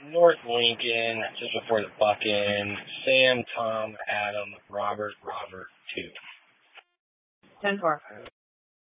North Lincoln, just before the Buck-In. Sam, Tom, Adam, Robert, 2. 10-4.